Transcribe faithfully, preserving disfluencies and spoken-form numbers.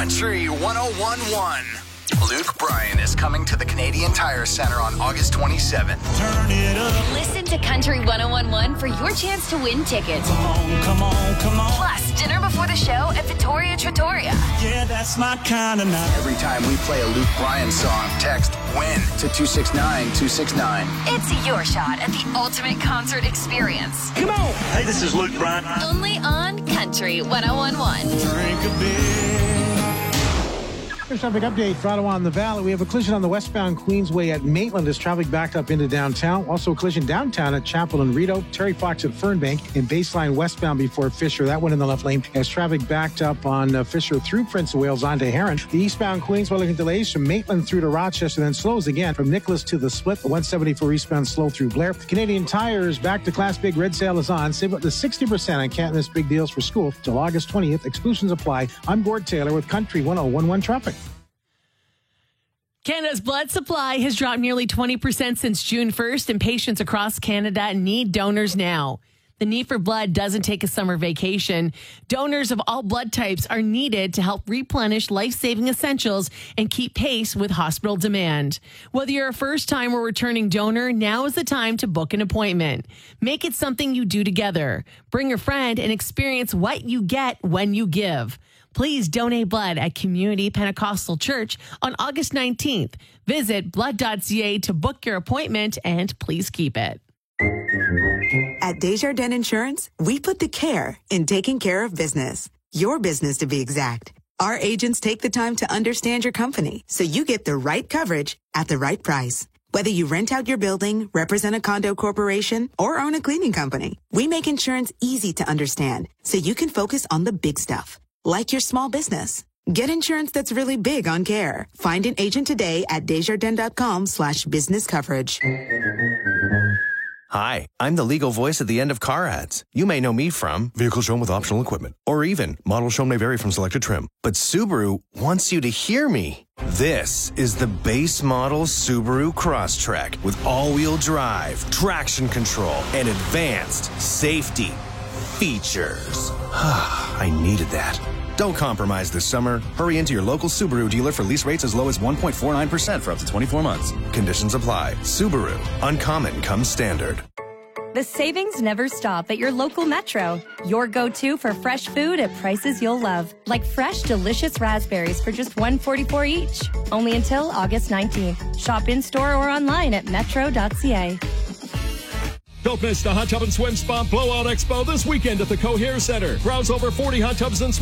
Country one oh one point one. Luke Bryan is coming to the Canadian Tire Centre on August twenty-seventh. Turn it up. Listen to Country one oh one point one for your chance to win tickets. Come on, come on, come on. Plus, dinner before the show at Vittoria Trattoria. Yeah, that's my kind of night. Every time we play a Luke Bryan song, text WIN to two six nine two six nine. It's your shot at the ultimate concert experience. Come on. Hey, this is Luke Bryan. Only on Country one oh one point one. Drink a beer. Here's traffic update for Ottawa and the Valley. We have a collision on the westbound Queensway at Maitland as traffic backed up into downtown. Also a collision downtown at Chapel and Rideau. Terry Fox at Fernbank and Baseline westbound before Fisher. That one in the left lane as traffic backed up on uh, Fisher through Prince of Wales onto Heron. The eastbound Queensway looking delays from Maitland through to Rochester, then slows again from Nicholas to the Split. The one seventy-four eastbound slow through Blair. Canadian Tires back to Class Big Red Sale is on. Save up to sixty percent on can't miss big deals for school till August twentieth. Exclusions apply. I'm Gord Taylor with Country one oh one point one traffic. Canada's blood supply has dropped nearly twenty percent since June first, and patients across Canada need donors now. The need for blood doesn't take a summer vacation. Donors of all blood types are needed to help replenish life-saving essentials and keep pace with hospital demand. Whether you're a first-time or returning donor, now is the time to book an appointment. Make it something you do together. Bring a friend and experience what you get when you give. Please donate blood at Community Pentecostal Church on August nineteenth. Visit blood dot c a to book your appointment, and please keep it. At Desjardins Insurance, we put the care in taking care of business. Your business, to be exact. Our agents take the time to understand your company so you get the right coverage at the right price. Whether you rent out your building, represent a condo corporation, or own a cleaning company, we make insurance easy to understand so you can focus on the big stuff, like your small business. Get insurance that's really big on care. Find an agent today at desjardins.com slash business coverage. Hi, I'm the legal voice at the end of car ads. You may know me from vehicle shown with optional equipment, or even model shown may vary from selected trim. But Subaru wants you to hear me. This is the base model Subaru Crosstrek with all-wheel drive, traction control, and advanced safety features. I needed that. Don't compromise this summer. Hurry into your local Subaru dealer for lease rates as low as one point four nine percent for up to twenty-four months. Conditions apply. Subaru. Uncommon comes standard. The savings never stop at your local Metro. Your go-to for fresh food at prices you'll love. Like fresh, delicious raspberries for just one dollar and forty-four cents each. Only until August nineteenth. Shop in-store or online at metro dot c a. Don't miss the Hot Tub and Swim Spa Blowout Expo this weekend at the Cohere Center. Browse over forty hot tubs and